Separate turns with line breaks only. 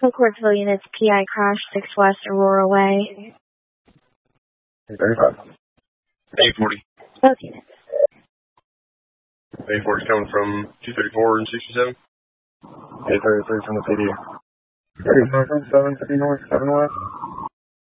Courtsville units, PI crash, 6 West Aurora Way.
35.
840.
Both units.
840 is coming from 234 and 67.
833 from the PD. 357 North, 7 West.